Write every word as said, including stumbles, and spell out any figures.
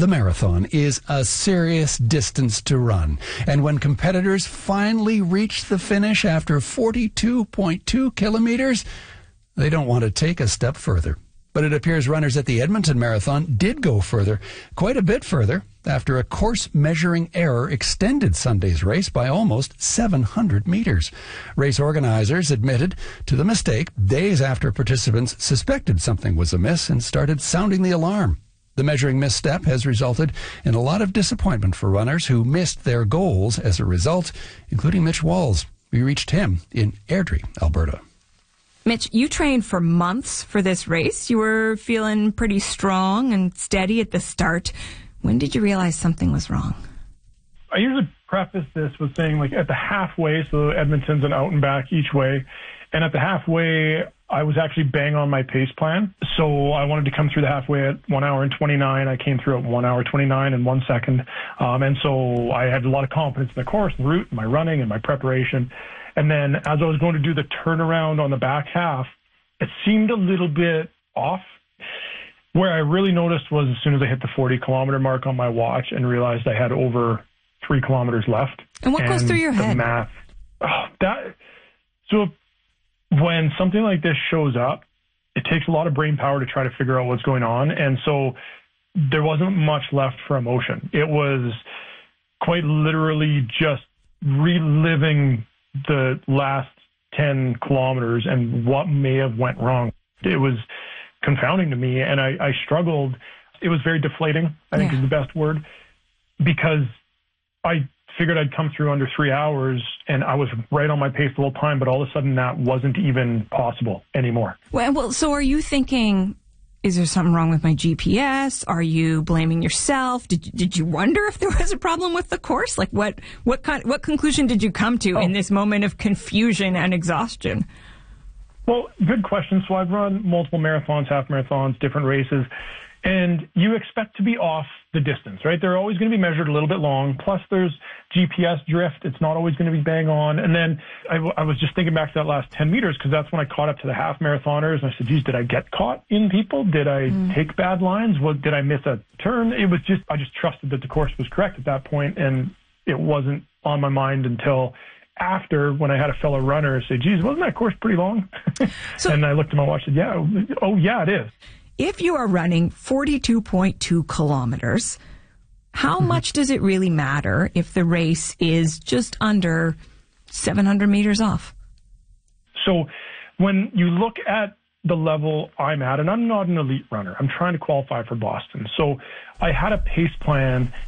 The marathon is a serious distance to run, and when competitors finally reach the finish after forty-two point two kilometers, they don't want to take a step further. But it appears runners at the Edmonton Marathon did go further, quite a bit further, after a course measuring error extended Sunday's race by almost seven hundred meters. Race organizers admitted to the mistake days after participants suspected something was amiss and started sounding the alarm. The measuring misstep has resulted in a lot of disappointment for runners who missed their goals as a result, including Mitch Walls. We reached him in Airdrie, Alberta. Mitch, you trained for months for this race. You were feeling pretty strong and steady at the start. When did you realize something was wrong? I usually preface this with saying, like, at the halfway, so Edmonton's an out and back each way, and at the halfway, I was actually bang on my pace plan. So I wanted to come through the halfway at one hour and twenty-nine. I came through at one hour twenty-nine and one second. Um, and so I had a lot of confidence in the course, the route, my running, and my preparation. And then as I was going to do the turnaround on the back half, it seemed a little bit off. Where I really noticed was as soon as I hit the forty kilometer mark on my watch and realized I had over three kilometers left. And what goes through your head? The math. Oh, that, so when something like this shows up, it takes a lot of brain power to try to figure out what's going on. And so there wasn't much left for emotion. It was quite literally just reliving the last ten kilometers and what may have went wrong. It was confounding to me, and I, I struggled. It was very deflating, I think, yeah. is the best word, because I figured I'd come through under three hours, and I was right on my pace the whole time, but all of a sudden that wasn't even possible anymore. Well, well so are you thinking, is there something wrong with my G P S? Are you blaming yourself? Did did you wonder if there was a problem with the course? Like, what what kind, what conclusion did you come to oh. in this moment of confusion and exhaustion? Well, good question. So I've run multiple marathons, half marathons, different races, and you expect to be off the distance, right? They're always going to be measured a little bit long. Plus, there's G P S drift. It's not always going to be bang on. And then I, I was just thinking back to that last ten meters, because that's when I caught up to the half marathoners. And I said, geez, did I get caught in people? Did I mm. take bad lines? What, did I miss a turn? It was just, I just trusted that the course was correct at that point, and it wasn't on my mind until after, when I had a fellow runner say, geez, wasn't that course pretty long? So, and I looked at my watch and said, yeah, oh, yeah, it is. If you are running forty-two point two kilometers, how mm-hmm. much does it really matter if the race is just under seven hundred meters off? So when you look at the level I'm at, and I'm not an elite runner, I'm trying to qualify for Boston. So I had a pace plan